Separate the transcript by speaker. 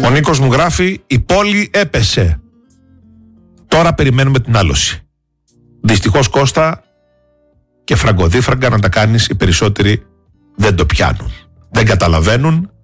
Speaker 1: Ο Νίκος μου γράφει: η πόλη έπεσε. Τώρα περιμένουμε την άλωση. Δυστυχώς, Κώστα, και φραγκοδίφραγκα να τα κάνεις, οι περισσότεροι δεν το πιάνουν. Δεν καταλαβαίνουν